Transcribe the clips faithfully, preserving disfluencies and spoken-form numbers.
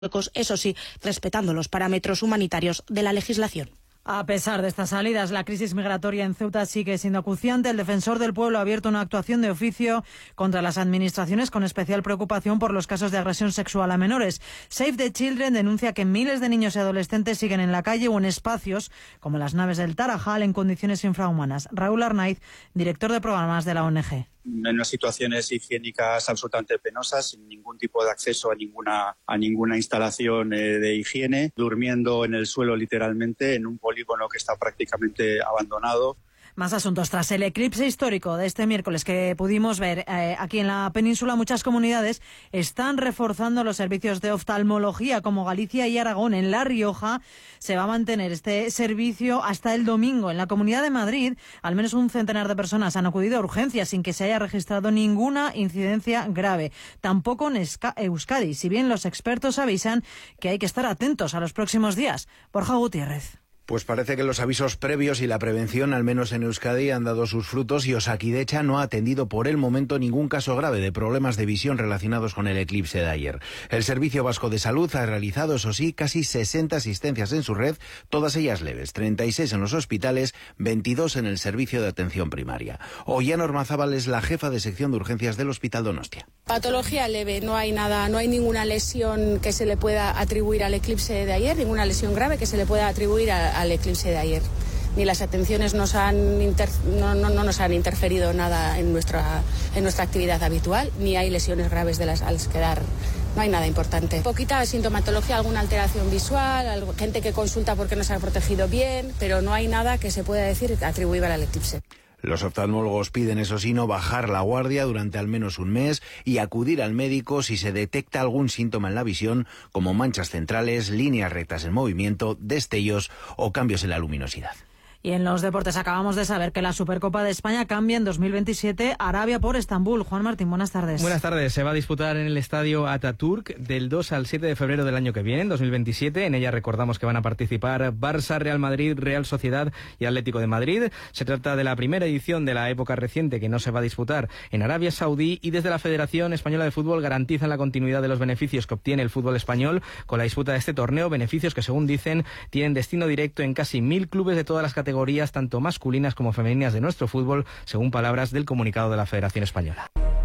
eso sí, respetando los parámetros humanitarios de la legislación. A pesar de estas salidas, la crisis migratoria en Ceuta sigue siendo acuciante. El defensor del pueblo ha abierto una actuación de oficio contra las administraciones con especial preocupación por los casos de agresión sexual a menores. Save the Children denuncia que miles de niños y adolescentes siguen en la calle o en espacios como las naves del Tarajal en condiciones infrahumanas. Raúl Arnaiz, director de programas de la O N G. En unas situaciones higiénicas absolutamente penosas, sin ningún tipo de acceso a ninguna a ninguna instalación eh, de higiene, durmiendo en el suelo literalmente, en un polígono que está prácticamente abandonado. Más asuntos. Tras el eclipse histórico de este miércoles que pudimos ver eh, aquí en la península, muchas comunidades están reforzando los servicios de oftalmología, como Galicia y Aragón. En La Rioja se va a mantener este servicio hasta el domingo. En la Comunidad de Madrid, al menos un centenar de personas han acudido a urgencias sin que se haya registrado ninguna incidencia grave. Tampoco en Euskadi, si bien los expertos avisan que hay que estar atentos a los próximos días. Borja Gutiérrez. Pues parece que los avisos previos y la prevención, al menos en Euskadi, han dado sus frutos y Osakidecha no ha atendido por el momento ningún caso grave de problemas de visión relacionados con el eclipse de ayer. El Servicio Vasco de Salud ha realizado, eso sí, casi sesenta asistencias en su red, todas ellas leves, treinta y seis en los hospitales, veintidós en el servicio de atención primaria. Ollana Ormazábal es la jefa de sección de urgencias del Hospital Donostia. Patología leve, no hay nada, no hay ninguna lesión que se le pueda atribuir al eclipse de ayer, ninguna lesión grave que se le pueda atribuir a al eclipse de ayer. Ni las atenciones nos han inter... no, no, no nos han interferido nada en nuestra, en nuestra actividad habitual, ni hay lesiones graves de las al quedar. No hay nada importante. Poquita sintomatología, alguna alteración visual, algo, gente que consulta porque no se ha protegido bien, pero no hay nada que se pueda decir atribuible al eclipse. Los oftalmólogos piden, eso sí, no bajar la guardia durante al menos un mes y acudir al médico si se detecta algún síntoma en la visión, como manchas centrales, líneas rectas en movimiento, destellos o cambios en la luminosidad. Y en los deportes acabamos de saber que la Supercopa de España cambia en dos mil veintisiete Arabia por Estambul. Juan Martín, buenas tardes. Buenas tardes. Se va a disputar en el estadio Atatürk del dos al siete de febrero del año que viene, en dos mil veintisiete. En ella recordamos que van a participar Barça, Real Madrid, Real Sociedad y Atlético de Madrid. Se trata de la primera edición de la época reciente que no se va a disputar en Arabia Saudí, y desde la Federación Española de Fútbol garantizan la continuidad de los beneficios que obtiene el fútbol español con la disputa de este torneo, beneficios que, según dicen, tienen destino directo en casi mil clubes de todas las categorías, tanto masculinas como femeninas de nuestro fútbol, según palabras del comunicado de la Federación Española.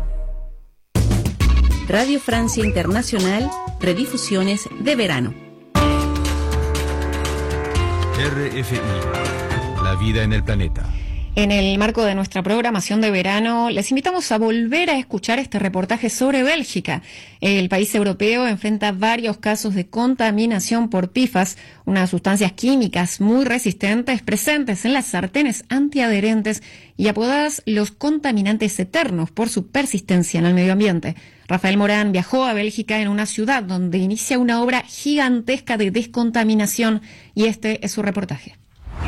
Radio Francia Internacional, redifusiones de verano. R F I, la vida en el planeta. En el marco de nuestra programación de verano, les invitamos a volver a escuchar este reportaje sobre Bélgica. El país europeo enfrenta varios casos de contaminación por P F A S, unas sustancias químicas muy resistentes presentes en las sartenes antiadherentes y apodadas los contaminantes eternos por su persistencia en el medio ambiente. Rafael Morán viajó a Bélgica en una ciudad donde inicia una obra gigantesca de descontaminación, y este es su reportaje.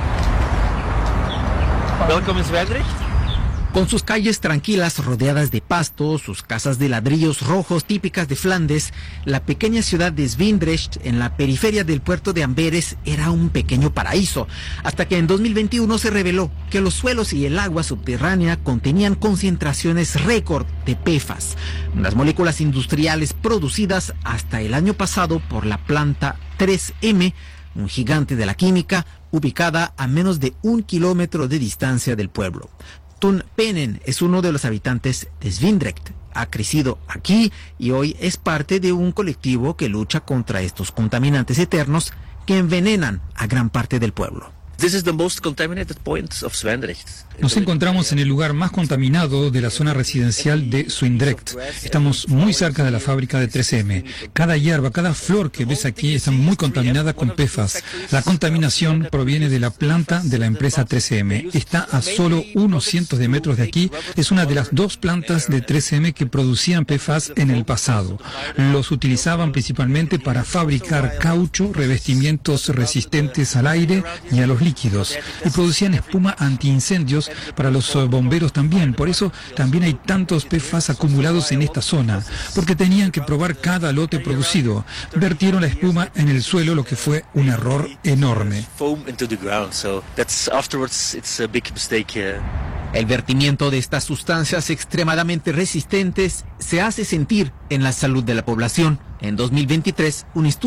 Welcome in Zwijndrecht. Con sus calles tranquilas rodeadas de pasto, sus casas de ladrillos rojos típicas de Flandes, la pequeña ciudad de Zwijndrecht, en la periferia del puerto de Amberes, era un pequeño paraíso, hasta que en dos mil veintiuno se reveló que los suelos y el agua subterránea contenían concentraciones récord de P F A S, unas moléculas industriales producidas hasta el año pasado por la planta tres eme, un gigante de la química, ubicada a menos de un kilómetro de distancia del pueblo. Ton Penen es uno de los habitantes de Zwijndrecht. Ha crecido aquí y hoy es parte de un colectivo que lucha contra estos contaminantes eternos que envenenan a gran parte del pueblo. This is the most contaminated point of Zwijndrecht. Nos encontramos en el lugar más contaminado de la zona residencial de Zwijndrecht. Estamos muy cerca de la fábrica de tres eme. Cada hierba, cada flor que ves aquí está muy contaminada con P F A S. La contaminación proviene de la planta de la empresa tres eme. Está a solo unos cientos de metros de aquí. Es una de las dos plantas de tres eme que producían P F A S en el pasado. Los utilizaban principalmente para fabricar caucho, revestimientos resistentes al aire y a los líquidos, y producían espuma antiincendios para los bomberos también. Por eso también hay tantos P F A S acumulados en esta zona, porque tenían que probar cada lote producido. Vertieron la espuma en el suelo, lo que fue un error enorme. El vertimiento de estas sustancias extremadamente resistentes se hace sentir en la salud de la población. En dos mil veintitrés, un estudio